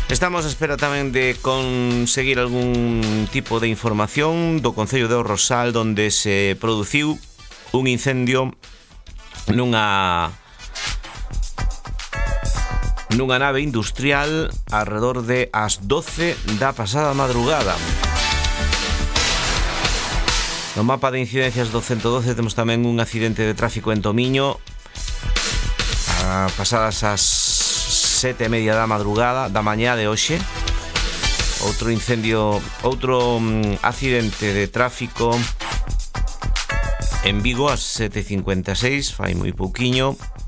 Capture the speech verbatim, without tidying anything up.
Estamos á espera tamén de conseguir algún tipo de información do Concello de O Rosal, onde se produciu un incendio nunha nunha nave industrial alrededor de as doce da pasada madrugada. No mapa de incidencias do ciento doce temos tamén un accidente de tráfico en Tomiño a pasadas as sete e media da madrugada da mañá de hoxe. Outro incendio, outro um, accidente de tráfico en Vigo ás sete e cincuenta e seis, fai moi pouquiño.